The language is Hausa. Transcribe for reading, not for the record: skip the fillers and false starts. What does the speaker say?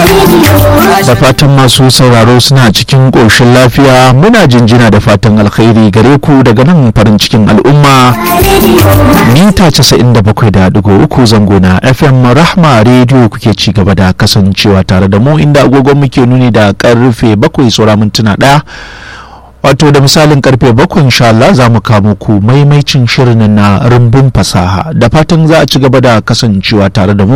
da fatan masu sauraro suna cikin ƙoshin lafiya. Muna jinjina da fatan alkhairi gare ku daga nan farin cikin al'umma mita 97.3 zango na FM Rahma Radio kuke ci gaba da kasancewa tare da mu, inda agogon muke nuni da karfe 7 saura mintuna 1, wato da misalin karfe 7 insha Allah za mu kawo muku maimaicin shirin na rumbun fasaha. Da fatan za a ci gaba da kasancewa tare da mu.